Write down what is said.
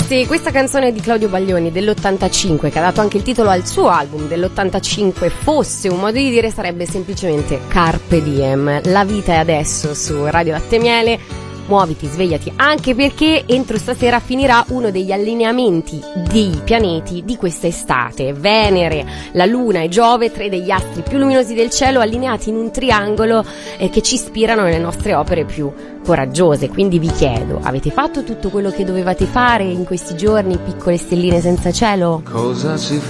Se questa canzone di Claudio Baglioni dell'85, che ha dato anche il titolo al suo album dell'85, fosse un modo di dire, sarebbe semplicemente Carpe Diem. La vita è adesso su Radio Latte Miele. Muoviti, svegliati, anche perché entro stasera finirà uno degli allineamenti dei pianeti di questa estate. Venere, la Luna e Giove, tre degli astri più luminosi del cielo, allineati in un triangolo che ci ispirano nelle nostre opere più coraggiose. Quindi vi chiedo, avete fatto tutto quello che dovevate fare in questi giorni, piccole stelline senza cielo? Cosa si